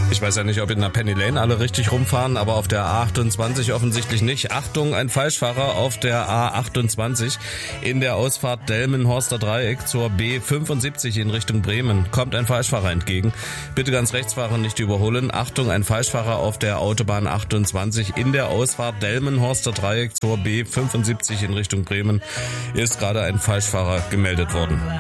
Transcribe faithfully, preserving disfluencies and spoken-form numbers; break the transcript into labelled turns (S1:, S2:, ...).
S1: Ich weiß ja nicht, ob in der Penny Lane alle richtig rumfahren, aber auf der A achtundzwanzig offensichtlich nicht. Achtung, ein Falschfahrer auf der A achtundzwanzig in der Ausfahrt Delmenhorster Dreieck zur B fünfundsiebzig in Richtung Bremen. Kommt ein Falschfahrer entgegen. Bitte ganz rechts fahren, nicht überholen. Achtung, ein Falschfahrer auf der Autobahn achtundzwanzig in der Ausfahrt Delmenhorster Dreieck zur B fünfundsiebzig in Richtung Bremen. Ist gerade ein Falschfahrer gemeldet worden.